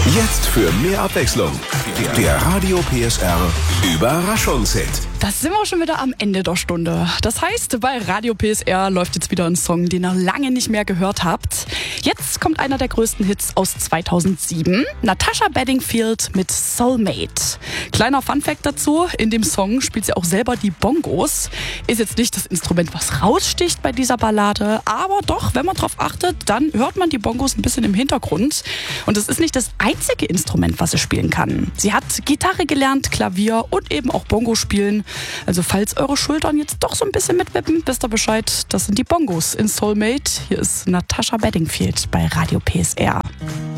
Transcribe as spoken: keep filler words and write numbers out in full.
Jetzt für mehr Abwechslung. Der Radio P S R Überraschungshit. Da sind wir schon wieder am Ende der Stunde. Das heißt, bei Radio P S R läuft jetzt wieder ein Song, den ihr lange nicht mehr gehört habt. Jetzt kommt einer der größten Hits aus zweitausendsieben. Natasha Bedingfield mit Soulmate. Kleiner Funfact dazu, in dem Song spielt sie auch selber die Bongos. Ist jetzt nicht das Instrument, was raussticht bei dieser Ballade, aber doch, wenn man drauf achtet, dann hört man die Bongos ein bisschen im Hintergrund. Und es ist nicht das einzige Instrument, was sie spielen kann. Sie hat Gitarre gelernt, Klavier und eben auch Bongo spielen. Also falls eure Schultern jetzt doch so ein bisschen mitwippen, wisst ihr Bescheid, das sind die Bongos in Soulmate. Hier ist Natasha Bedingfield bei Radio P S R.